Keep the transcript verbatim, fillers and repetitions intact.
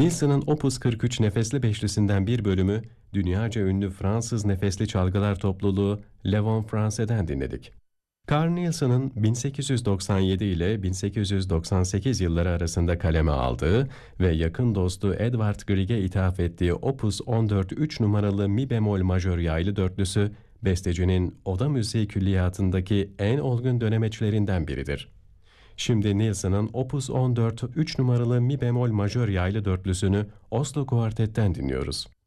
Nielsen'ın Opus kırk üç nefesli beşlisinden bir bölümü, dünyaca ünlü Fransız nefesli çalgılar topluluğu Le Vent France'den dinledik. Carl Nielsen'ın bin sekiz yüz doksan yedi ile bin sekiz yüz doksan sekiz yılları arasında kaleme aldığı ve yakın dostu Edvard Grieg'e ithaf ettiği Opus on dört üç numaralı mi bemol majör yaylı dörtlüsü, bestecinin oda müziği külliyatındaki en olgun dönemeçlerinden biridir. Şimdi Nielsen'ın Opus on dört üç numaralı mi bemol majör yaylı dörtlüsünü Oslo Kuartet'ten dinliyoruz.